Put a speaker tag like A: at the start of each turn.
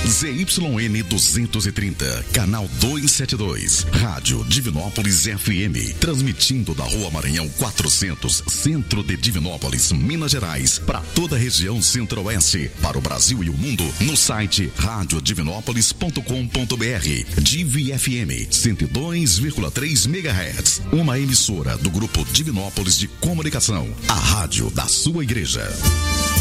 A: ZYN 230, canal 272, Rádio Divinópolis FM, transmitindo da Rua Maranhão 400, centro de Divinópolis, Minas Gerais, para toda a região centro-oeste, para o Brasil e o mundo, no site radiodivinópolis.com.br. Divi FM 102,3 MHz, uma emissora do Grupo Divinópolis de Comunicação, a rádio da sua igreja.